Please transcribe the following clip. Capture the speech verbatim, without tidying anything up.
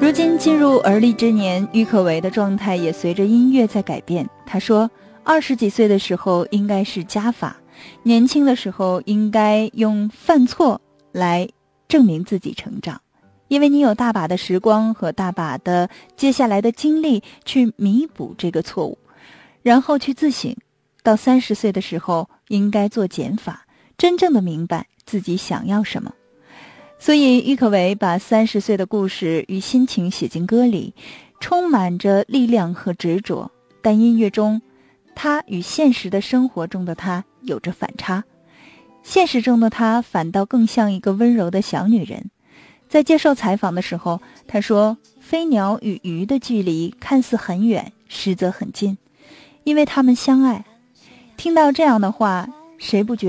如今进入而立之年，郁可唯的状态也随着音乐在改变。他说，二十几岁的时候应该是加法，年轻的时候应该用犯错来证明自己成长，因为你有大把的时光和大把的接下来的精力去弥补这个错误，然后去自省。到三十岁的时候应该做减法，真正的明白自己想要什么。所以郁可唯把三十岁的故事与心情写进歌里，充满着力量和执着，但音乐中他与现实的生活中的他有着反差。现实中的他反倒更像一个温柔的小女人。在接受采访的时候，他说，飞鸟与鱼的距离看似很远，实则很近，因为他们相爱。听到这样的话，谁不觉得